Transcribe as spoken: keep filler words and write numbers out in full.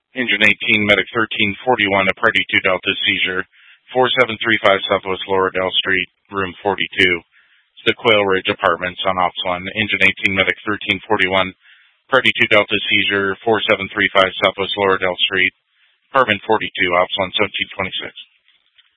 Engine eighteen, Medic thirteen forty-one, a Party two Delta seizure, four seven three five Southwest Lower Dell Street, room forty-two. It's the Quail Ridge Apartments on Ops one. Engine eighteen, Medic thirteen forty-one, Party two Delta seizure, four seven three five Southwest Lower Dell Street, apartment forty-two, Ops one seventeen twenty-six.